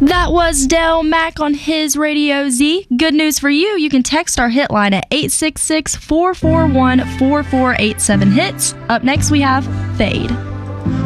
That was Del Mack on his Radio Z. Good news for you. You can text our hit line at 866-441-4487 hits. Up next, we have Fade.